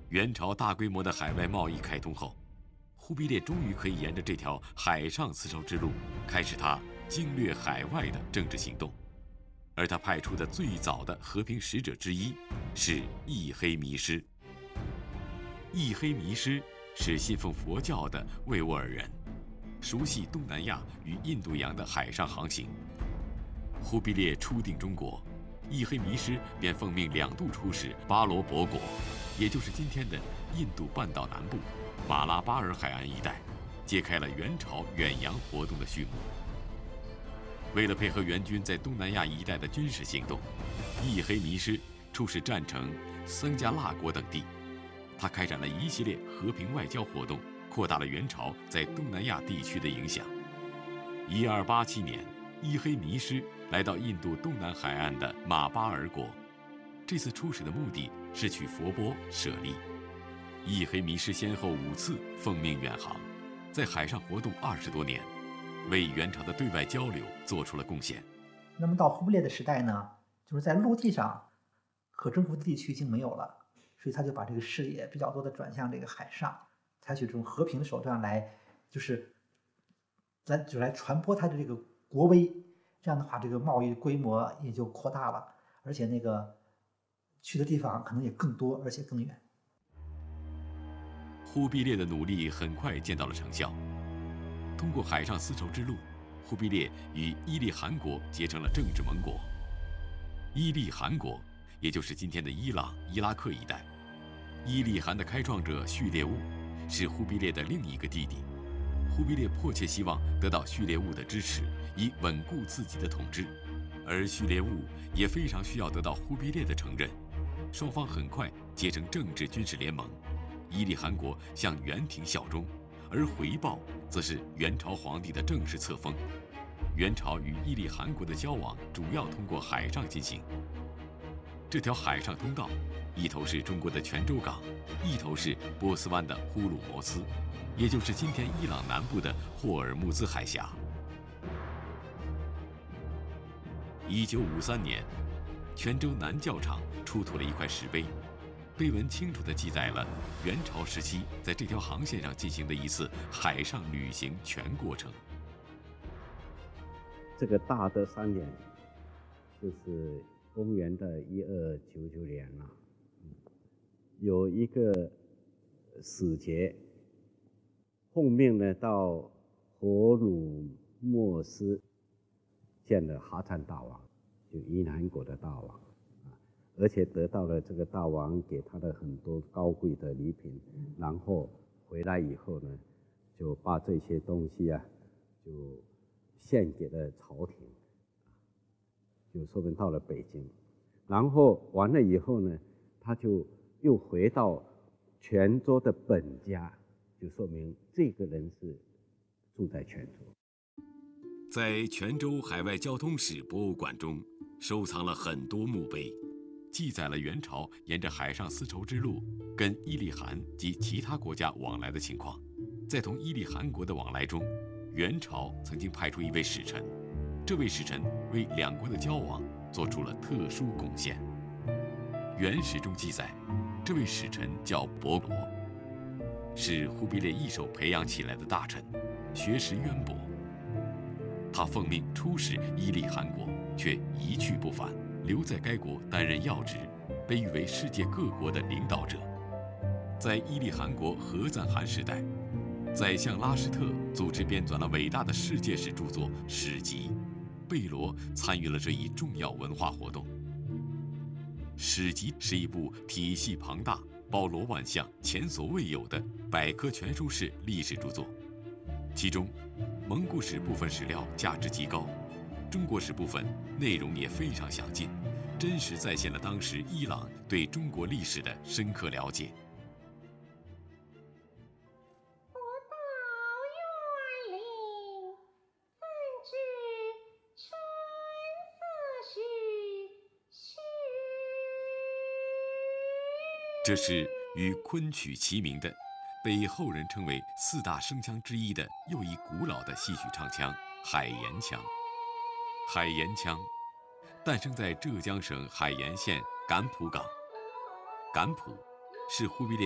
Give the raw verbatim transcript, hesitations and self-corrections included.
元朝大规模的海外贸易开通后，忽必烈终于可以沿着这条海上丝绸之路，开始他经略海外的政治行动。而他派出的最早的和平使者之一是羿黑弥师。羿黑弥师是信奉佛教的维吾尔人，熟悉东南亚与印度洋的海上航行。忽必烈初定中国，羿黑弥师便奉命两度出使巴罗博国，也就是今天的印度半岛南部马拉巴尔海岸一带，揭开了元朝远洋活动的序幕。为了配合元军在东南亚一带的军事行动，羿黑弥师出使战城、僧伽腊国等地。他开展了一系列和平外交活动，扩大了元朝在东南亚地区的影响。一二八七年，羿黑弥师来到印度东南海岸的马巴尔国，这次出使的目的是去佛钵舍利。羿黑弥师先后五次奉命远航，在海上活动二十多年，为元朝的对外交流做出了贡献。 那么到忽必烈的时代呢，就是在陆地上可征服的地区已经没有了，所以他就把这个视野比较多的转向这个海上，采取这种和平的手段来，就是来就来传播他的这个国威。这样的话，这个贸易规模也就扩大了，而且那个去的地方可能也更多，而且更远。 忽必烈的努力很快见到了成效。通过海上丝绸之路，忽必烈与伊利汗国结成了政治盟国。伊利汗国，也就是今天的伊朗、伊拉克一带。伊利汗的开创者序列兀是忽必烈的另一个弟弟。忽必烈迫切希望得到序列兀的支持，以稳固自己的统治，而序列兀也非常需要得到忽必烈的承认。双方很快结成政治军事联盟。伊利汗国向元廷效忠，而回报则是元朝皇帝的正式册封。元朝与伊利汗国的交往主要通过海上进行。这条海上通道，一头是中国的泉州港，一头是波斯湾的呼鲁摩斯，也就是今天伊朗南部的霍尔木兹海峡。一九五三年，泉州南教场出土了一块石碑，碑文清楚地记载了元朝时期在这条航线上进行的一次海上旅行全过程。 这个大德三年，就是公元的一二九九年了。有一个使节奉命呢到荷鲁莫斯见了哈赞大王，就伊南国的大王，而且得到了这个大王给他的很多高贵的礼品，然后回来以后呢，就把这些东西啊，就献给了朝廷，就说明到了北京，然后完了以后呢，他就又回到泉州的本家，就说明这个人是住在泉州。 在泉州海外交通史博物馆中，收藏了很多墓碑，记载了元朝沿着海上丝绸之路跟伊利汗及其他国家往来的情况。在同伊利汗国的往来中，元朝曾经派出一位使臣，这位使臣为两国的交往做出了特殊贡献。元史中记载，这位使臣叫伯罗，是忽必烈一手培养起来的大臣，学识渊博。他奉命出使伊利汗国，却一去不返，留在该国担任要职，被誉为世界各国的领导者。在伊利汗国和赞汗时代，宰相拉什特组织编纂了伟大的世界史著作《史记》，贝罗参与了这一重要文化活动。《史记》是一部体系庞大、包罗万象、前所未有的百科全书式历史著作，其中蒙古史部分史料价值极高，中国史部分内容也非常详尽，真实再现了当时伊朗对中国历史的深刻了解。这是与昆曲齐名的，被后人称为四大声腔之一的又一古老的戏曲唱腔——海盐腔。海盐腔诞生在浙江省海盐县敢浦港。敢浦是忽必烈